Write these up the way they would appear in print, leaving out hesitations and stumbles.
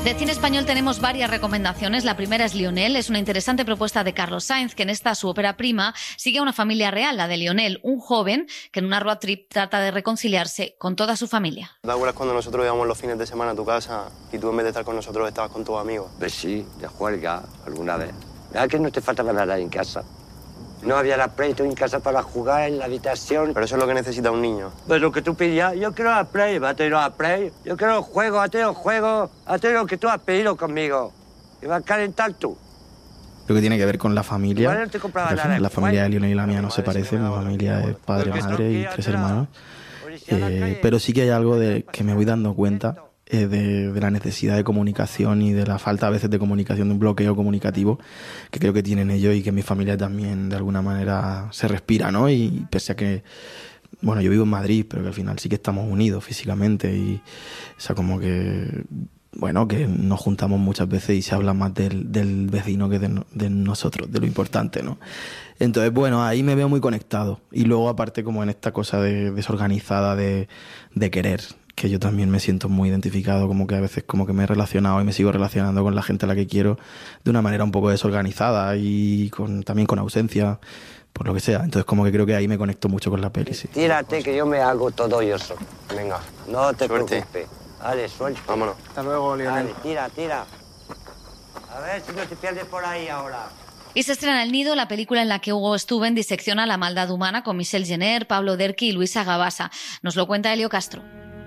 De cine español tenemos varias recomendaciones. La primera es Lionel, es una interesante propuesta de Carlos Sainz, que en esta su ópera prima sigue a una familia real, la de Lionel, un joven que en una road trip trata de reconciliarse con toda su familia. ¿Te acuerdas cuando nosotros íbamos los fines de semana a tu casa y tú en vez de estar con nosotros estabas con tus amigos? Pues sí, de juerga alguna vez. ¿Verdad que no te faltaba nada en casa? No había la Play, tú en casa para jugar en la habitación. Pero eso es lo que necesita un niño. Pues lo que tú pedías, yo quiero la Play, va a tener la Play. Yo quiero los juegos, a tener los juegos, a tener lo que tú has pedido conmigo. Y vas a calentar tú. Lo que tiene que ver con la familia. Igual no te compraba nada. La familia de Lionel y la mía no se parece. Mi familia es padre, madre y 3 hermanos. Pero sí que hay algo de que me voy dando cuenta de la necesidad de comunicación y de la falta a veces de comunicación, de un bloqueo comunicativo que creo que tienen ellos y que en mi familia también de alguna manera se respira, ¿no? Y pese a que, bueno, yo vivo en Madrid, pero que al final sí que estamos unidos físicamente y, o sea, como que, bueno, que nos juntamos muchas veces y se habla más del vecino que de nosotros, de lo importante, ¿no? Entonces, bueno, ahí me veo muy conectado. Y luego, aparte, como en esta cosa desorganizada de querer, que yo también me siento muy identificado, como que a veces como que me he relacionado y me sigo relacionando con la gente a la que quiero de una manera un poco desorganizada y también con ausencia, por lo que sea. Entonces como que creo que ahí me conecto mucho con la peli, sí. Tírate que yo me hago todo yo solo. Venga. No te Suerte. preocupes. Dale, suelta. Vámonos. Hasta luego, Lionel. Dale, tira, tira. A ver si no te pierdes por ahí ahora. Y se estrena El Nido, la película en la que Hugo Stuben disecciona la maldad humana con Michelle Jenner, Pablo Derqui y Luisa Gabasa. Nos lo cuenta Elio Castro.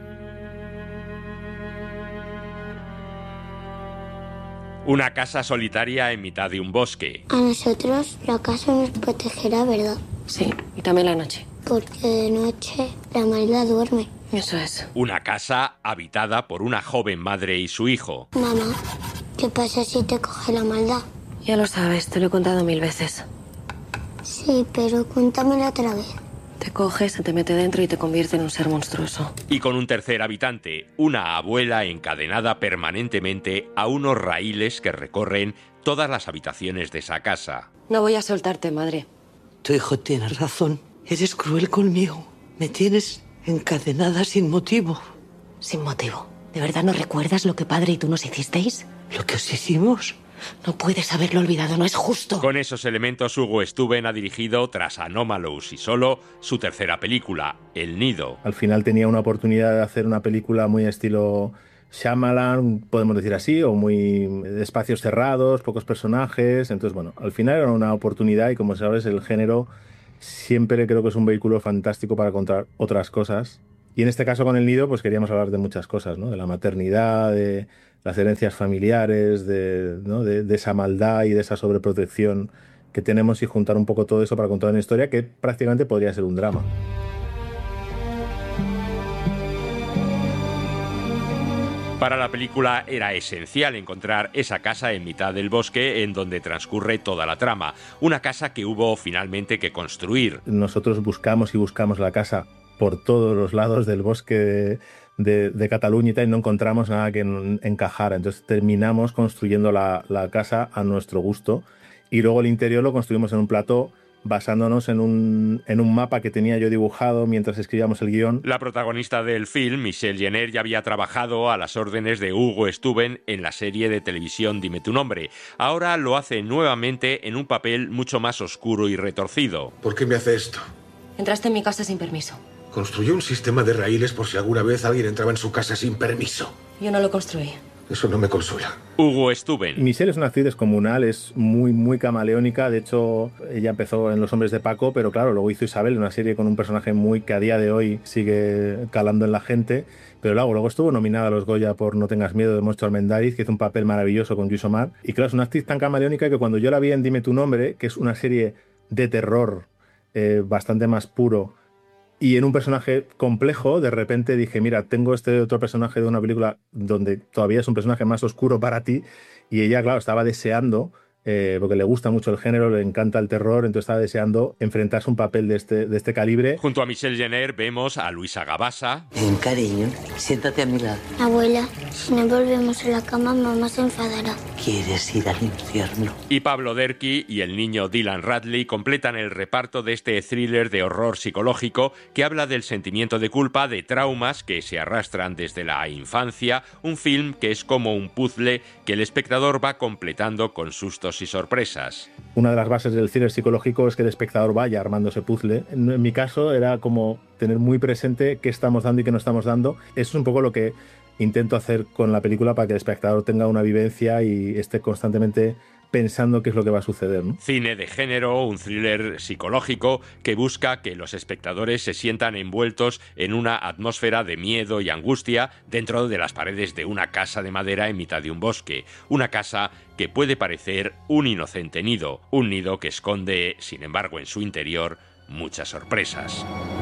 Una casa solitaria en mitad de un bosque. A nosotros la casa nos protegerá, ¿verdad? Sí, y también la noche. Porque de noche la maldad duerme. Eso es. Una casa habitada por una joven madre y su hijo. Mamá, ¿qué pasa si te coge la maldad? Ya lo sabes, te lo he contado 1000 veces. Sí, pero cuéntamela otra vez. Te coge, se te mete dentro y te convierte en un ser monstruoso. Y con un tercer habitante, una abuela encadenada permanentemente a unos raíles que recorren todas las habitaciones de esa casa. No voy a soltarte, madre. Tu hijo tiene razón. Eres cruel conmigo. Me tienes encadenada sin motivo. Sin motivo. ¿De verdad no recuerdas lo que padre y tú nos hicisteis? ¿Lo que os hicimos? No puedes haberlo olvidado, no es justo. Con esos elementos, Hugo Stuben ha dirigido, tras Anomalous y Solo, su tercera película, El Nido. Al final tenía una oportunidad de hacer una película muy estilo Shyamalan, podemos decir así, o muy de espacios cerrados, pocos personajes. Entonces, bueno, al final era una oportunidad y, como sabes, el género siempre creo que es un vehículo fantástico para contar otras cosas. Y en este caso con El Nido, pues queríamos hablar de muchas cosas, ¿no? De la maternidad, de las herencias familiares, ¿no? de esa maldad y de esa sobreprotección que tenemos y juntar un poco todo eso para contar una historia que prácticamente podría ser un drama. Para la película era esencial encontrar esa casa en mitad del bosque en donde transcurre toda la trama. Una casa que hubo finalmente que construir. Nosotros buscamos y buscamos la casa por todos los lados del bosque de Cataluña y tal, y no encontramos nada que encajara. Entonces terminamos construyendo la casa a nuestro gusto y luego el interior lo construimos en un plató basándonos en un mapa que tenía yo dibujado mientras escribíamos el guión. La protagonista del film, Michelle Jenner, ya había trabajado a las órdenes de Hugo Stuben en la serie de televisión Dime tu nombre. Ahora lo hace nuevamente en un papel mucho más oscuro y retorcido. ¿Por qué me hace esto? Entraste en mi casa sin permiso. Construyó un sistema de raíles por si alguna vez alguien entraba en su casa sin permiso. Yo no lo construí. Eso no me consuela. Hugo Stuben. Michelle es una actriz descomunal, es muy, muy camaleónica. De hecho, ella empezó en Los hombres de Paco, pero claro, luego hizo Isabel, una serie con un personaje muy que a día de hoy sigue calando en la gente. Pero luego estuvo nominada a los Goya por No tengas miedo, de Moncho Armendáriz, que hizo un papel maravilloso con Lluís Omar. Y claro, es una actriz tan camaleónica que cuando yo la vi en Dime tu nombre, que es una serie de terror bastante más puro, y en un personaje complejo, de repente dije, mira, tengo este otro personaje de una película donde todavía es un personaje más oscuro para ti, y ella, claro, estaba deseando porque le gusta mucho el género, le encanta el terror, entonces estaba deseando enfrentarse a un papel de este calibre. Junto a Michelle Jenner vemos a Luisa Gabasa. Ven, cariño, siéntate a mi lado. Abuela, si no volvemos a la cama, mamá se enfadará. ¿Quieres ir al infierno? Y Pablo Derqui y el niño Dylan Radley completan el reparto de este thriller de horror psicológico que habla del sentimiento de culpa, de traumas que se arrastran desde la infancia, un film que es como un puzzle que el espectador va completando con sustos y sorpresas. Una de las bases del thriller psicológico es que el espectador vaya armando ese puzzle. En mi caso era como tener muy presente qué estamos dando y qué no estamos dando. Eso es un poco lo que intento hacer con la película para que el espectador tenga una vivencia y esté constantemente pensando qué es lo que va a suceder, ¿no? Cine de género, un thriller psicológico que busca que los espectadores se sientan envueltos en una atmósfera de miedo y angustia dentro de las paredes de una casa de madera en mitad de un bosque. Una casa que puede parecer un inocente nido, un nido que esconde, sin embargo, en su interior muchas sorpresas.